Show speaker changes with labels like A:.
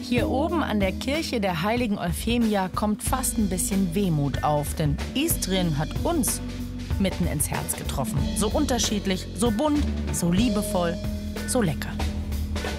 A: Hier oben an der Kirche der heiligen Euphemia kommt fast ein bisschen Wehmut auf, denn Istrien hat uns mitten ins Herz getroffen. So unterschiedlich, so bunt, so liebevoll, so lecker.